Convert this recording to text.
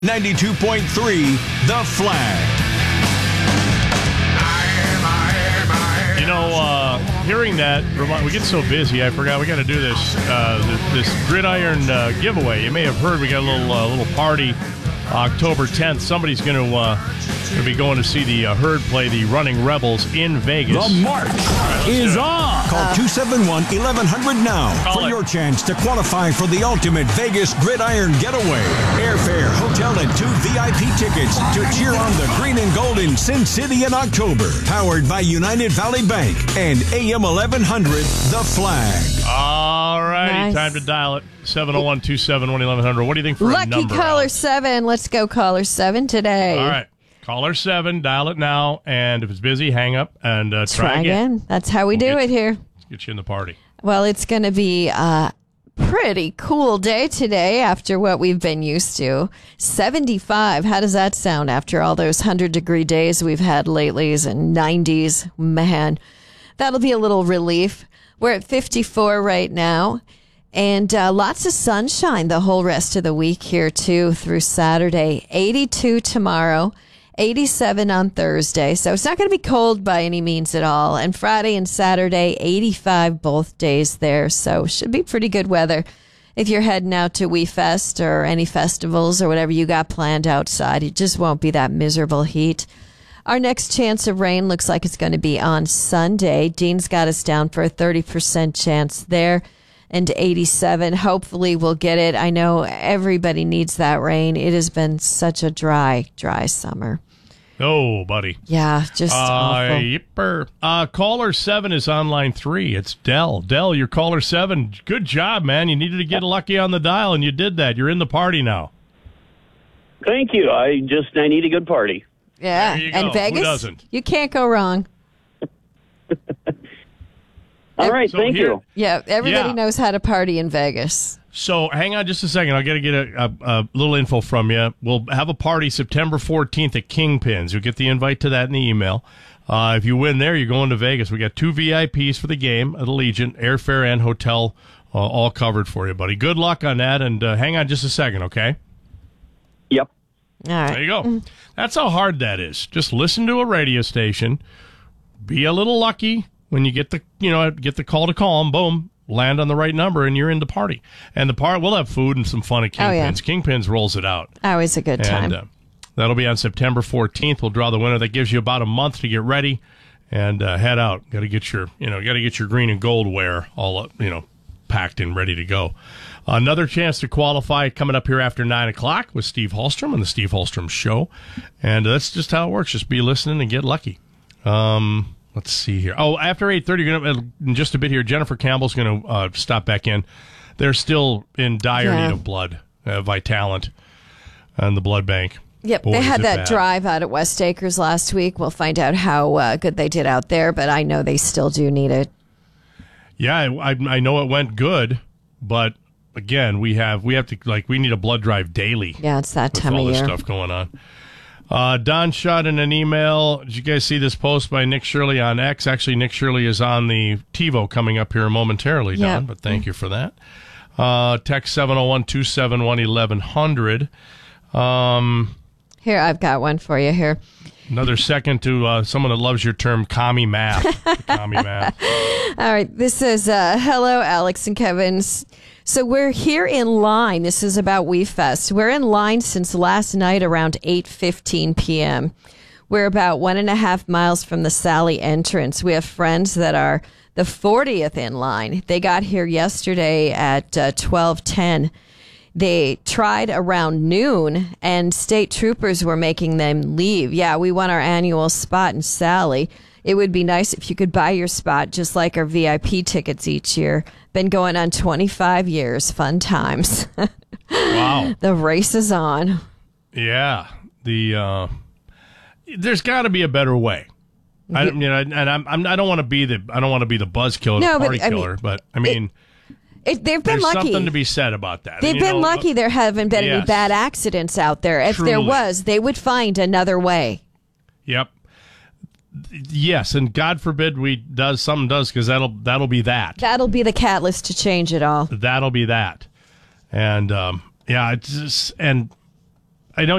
92.3 The Flag. Hearing that, we get so busy, I forgot we got to do this gridiron giveaway. You may have heard we got a little party October 10th. Somebody's going to be going to see the Herd play the Running Rebels in Vegas. The march is on. Call 271-1100 now for your chance to qualify for the ultimate Vegas gridiron getaway. Airfare, hotel, and 2 VIP tickets to cheer on the green and gold in Sin City in October. Powered by United Valley Bank and AM 1100 The Flag. All righty, Time to dial it. 701-271-1100. What do you think for a number? Lucky caller 7. Let's go caller 7 today. All right. Caller 7, dial it now, and if it's busy, hang up and try again. That's how we do it here. Let's get you in the party. Well, it's going to be a pretty cool day today after what we've been used to. 75. How does that sound after all those 100-degree days we've had lately and 90s? Man, that'll be a little relief. We're at 54 right now. And lots of sunshine the whole rest of the week here, too, through Saturday. 82 tomorrow. 87 on Thursday, so it's not going to be cold by any means at all. And Friday and Saturday, 85 both days there, so should be pretty good weather if you're heading out to WeFest or any festivals or whatever you got planned outside. It just won't be that miserable heat. Our next chance of rain looks like it's going to be on Sunday. Dean's got us down for a 30% chance there. And 87. Hopefully we'll get it. I know everybody needs that rain. It has been such a dry summer. Oh, buddy. Yeah, just awful. Yipper. Caller 7 is on line 3. It's Dell. Dell, you're caller 7. Good job, man. You needed to get lucky on the dial, and you did that. You're in the party now. Thank you. I need a good party. Yeah, There you go. and Vegas, who doesn't? You can't go wrong. All right, So thank here- you. Yeah, everybody Yeah. knows how to party in Vegas. So hang on just a second. I got to get a little info from you. We'll have a party September 14th at Kingpins. You'll get the invite to that in the email. If you win there, you're going to Vegas. We got 2 VIPs for the game at Allegiant, airfare and hotel all covered for you, buddy. Good luck on that, and hang on just a second, okay? Yep. All right. There you go. That's how hard that is. Just listen to a radio station, be a little lucky when you get the call to call them, boom, land on the right number, and you're in the party. And we'll have food and some fun at Kingpins. Oh, yeah. Kingpins rolls it out. Always a good time. And that'll be on September 14th. We'll draw the winner. That gives you about a month to get ready and head out. Got to get your green and gold wear all packed and ready to go. Another chance to qualify coming up here after 9 o'clock with Steve Hallstrom on the Steve Hallstrom Show. And that's just how it works. Just be listening and get lucky. Let's see here. Oh, after 8:30, in just a bit here, Jennifer Campbell's going to stop back in. They're still in dire need of blood, Vitalant, and the blood bank. Yep, Boy, they had is it that bad. drive out at West Acres last week. We'll find out how good they did out there, but I know they still do need it. Yeah, I know it went good, but again, we need a blood drive daily. Yeah, it's that with time all of this year. stuff going on. Don shot in an email. Did you guys see this post by Nick Shirley on X? Actually, Nick Shirley is on the TiVo coming up here momentarily, Don, Yeah. but thank you for that. Text 701-271-1100. Here, I've got one for you here. Another second to someone that loves your term, commie math. Commie math. All right, this is hello, Alex and Kevin. So we're here in line. This is about WeFest. We're in line since last night around 8:15 p.m. We're about 1.5 miles from the Sally entrance. We have friends that are the 40th in line. They got here yesterday at 12:10. They tried around noon, and state troopers were making them leave. Yeah, we want our annual spot in Sally. It would be nice if you could buy your spot just like our VIP tickets each year. Been going on 25 years. Fun times. Wow. The race is on. Yeah. There's got to be a better way. I don't want to be the buzz killer, No, the but, party I mean, killer, but I mean, they've been there's lucky. something to be said about that. They've been lucky there haven't been any yes. bad accidents out there. If there Truly. was, they would find another way. Yep. Yes, and God forbid something does, because that'll be that. That'll be the catalyst to change it all. That'll be that. And yeah, it's just, and